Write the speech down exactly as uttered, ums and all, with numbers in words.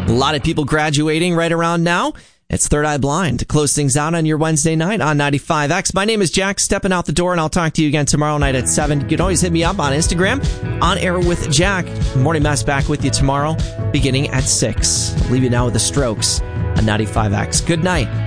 A lot of people graduating right around now. It's Third Eye Blind to close things out on your Wednesday night on ninety-five X. My name is Jack, stepping out the door, and I'll talk to you again tomorrow night at seven. You can always hit me up on Instagram, On Air with Jack. Morning Mass back with you tomorrow, beginning at six. I'll leave you now with the Strokes on ninety-five X. Good night.